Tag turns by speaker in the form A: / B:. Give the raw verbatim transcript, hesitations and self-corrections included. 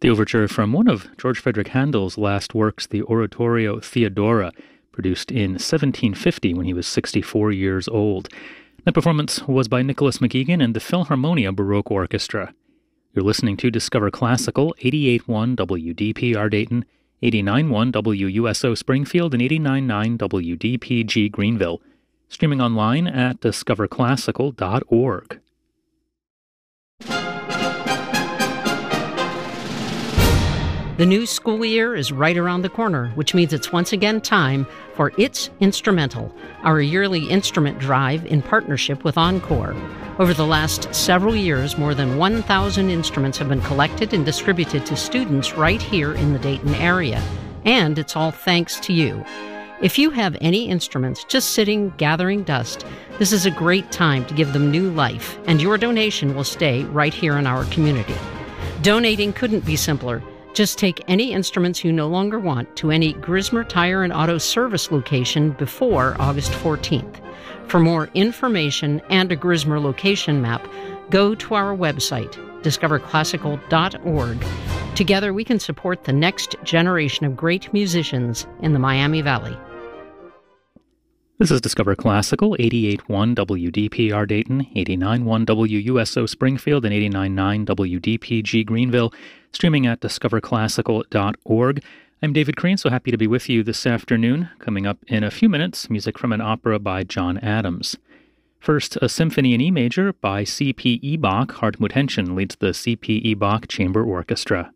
A: The overture from one of George Frederick Handel's last works, the Oratorio Theodora, produced in seventeen fifty when he was sixty-four years old. That performance was by Nicholas McGeegan and the Philharmonia Baroque Orchestra. You're listening to Discover Classical, eighty-eight point one W D P R Dayton, eighty-nine point one W U S O Springfield, and eighty-nine point nine W D P G Greenville. Streaming online at discover classical dot org.
B: The new school year is right around the corner, which means it's once again time for It's Instrumental, our yearly instrument drive in partnership with Encore. Over the last several years, more than one thousand instruments have been collected and distributed to students right here in the Dayton area. And it's all thanks to you. If you have any instruments just sitting, gathering dust, this is a great time to give them new life, and your donation will stay right here in our community. Donating couldn't be simpler. Just take any instruments you no longer want to any Grismer Tire and Auto Service location before August fourteenth. For more information and a Grismer location map, go to our website, discover classical dot org. Together we can support the next generation of great musicians in the Miami Valley.
A: This is Discover Classical, eighty-eight point one W D P R Dayton, eighty-nine point one W U S O Springfield, and eighty-nine point nine W D P G Greenville, streaming at discover classical dot org. I'm David Crane, so happy to be with you this afternoon. Coming up in a few minutes, music from an opera by John Adams. First, a symphony in E major by C P E Bach. Hartmut Henschen leads the C P E Bach Chamber Orchestra.